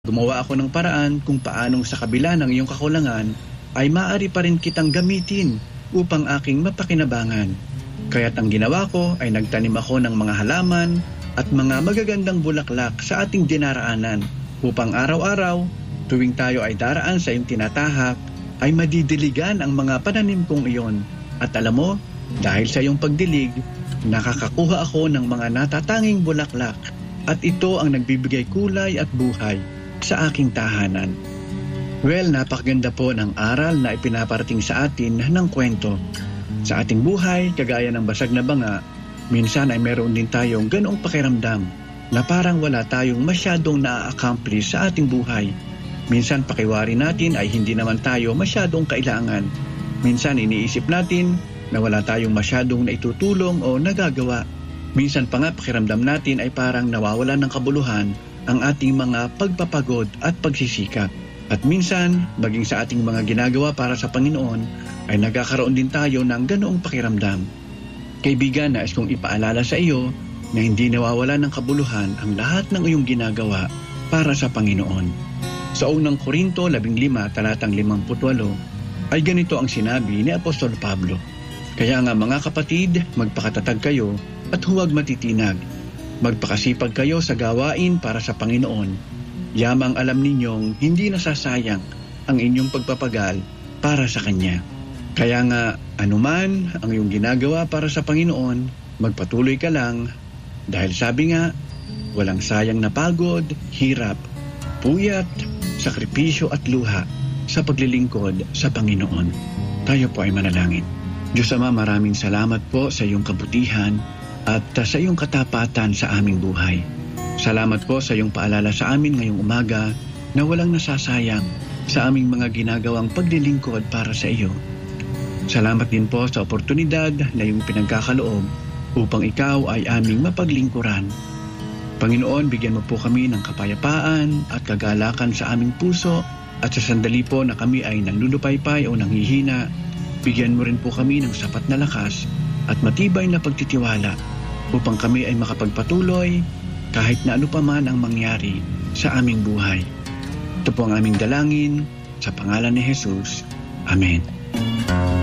gumawa ako ng paraan kung paanong sa kabila ng iyong kakulangan ay maaari pa rin kitang gamitin upang aking mapakinabangan. Kaya't ang ginawa ko ay nagtanim ako ng mga halaman at mga magagandang bulaklak sa ating dinaraanan upang araw-araw, tuwing tayo ay daraan sa iyong tinatahak, ay madidiligan ang mga pananim kong iyon. At alam mo, dahil sa iyong pagdilig, nakakakuha ako ng mga natatanging bulaklak at ito ang nagbibigay kulay at buhay sa aking tahanan. Well, napakaganda po ng aral na ipinaparating sa atin ng kwento. Sa ating buhay, kagaya ng basag na banga, minsan ay meron din tayong ganoong pakiramdam na parang wala tayong masyadong na-accomplish sa ating buhay. Minsan pakiwari natin ay hindi naman tayo masyadong kailangan. Minsan iniisip natin na wala tayong masyadong naitutulong o nagagawa. Minsan pa nga pakiramdam natin ay parang nawawalan ng kabuluhan ang ating mga pagpapagod at pagsisikap. At minsan, maging sa ating mga ginagawa para sa Panginoon, ay nagkakaroon din tayo ng ganoong pakiramdam. Kaibigan, nais kong ipaalala sa iyo na hindi nawawala ng kabuluhan ang lahat ng iyong ginagawa para sa Panginoon. Sa unang Korinto 15, talatang 58, ay ganito ang sinabi ni Apostol Pablo. Kaya nga mga kapatid, magpakatatag kayo at huwag matitinag. Magpakasipag kayo sa gawain para sa Panginoon. Yamang alam ninyong hindi nasasayang ang inyong pagpapagal para sa Kanya. Kaya nga, anuman ang iyong ginagawa para sa Panginoon, magpatuloy ka lang dahil sabi nga, walang sayang na pagod, hirap, puyat, sakripisyo at luha sa paglilingkod sa Panginoon. Tayo po ay manalangin. Diyos Ama, maraming salamat po sa iyong kabutihan at sa iyong katapatan sa aming buhay. Salamat po sa iyong paalala sa amin ngayong umaga na walang nasasayang sa aming mga ginagawang paglilingkod para sa iyo. Salamat din po sa oportunidad na iyong pinagkakaloob upang ikaw ay aming mapaglingkuran. Panginoon, bigyan mo po kami ng kapayapaan at kagalakan sa aming puso at sa sandali po na kami ay nanlulupaypay o nanghihina, bigyan mo rin po kami ng sapat na lakas at matibay na pagtitiwala upang kami ay makapagpatuloy kahit na ano pa man ang mangyari sa aming buhay. Ito po ang aming dalangin sa pangalan ni Jesus. Amen.